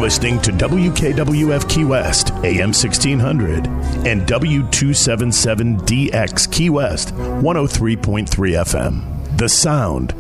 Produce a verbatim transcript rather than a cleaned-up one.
listening to W K W F Key West, A M sixteen hundred, and W two seventy-seven D X Key West, one oh three point three F M. The sound